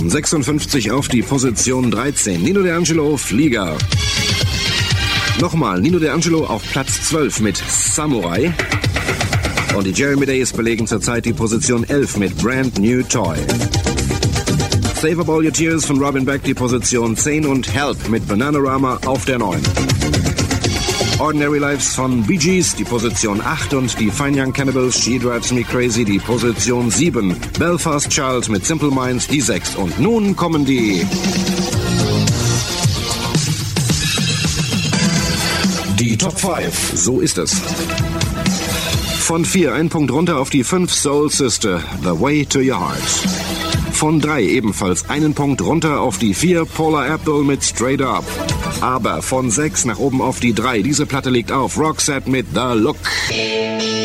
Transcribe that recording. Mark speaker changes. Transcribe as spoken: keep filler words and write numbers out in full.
Speaker 1: Von sechsundfünfzig auf die Position dreizehn. Nino D'Angelo, Flieger. Nochmal Nino D'Angelo auf Platz zwölf mit Samurai. Und die Jeremy Days belegen zurzeit die Position elf mit Brand New Toy. Save Up All Your Tears von Robin Beck die Position zehn und Help mit Bananarama auf der neun. Ordinary Lives von Bee Gees die Position acht und die Fine Young Cannibals She Drives Me Crazy die Position sieben. Belfast Child mit Simple Minds die sechs. Und nun kommen die... Die Top fünf. So ist es. Von vier ein Punkt runter auf die fünf Soul Sister, The Way to Your Heart. Von drei ebenfalls einen Punkt runter auf die vier Paula Abdul mit Straight Up. Aber von sechs nach oben auf die drei. Diese Platte liegt auf Roxette mit The Look.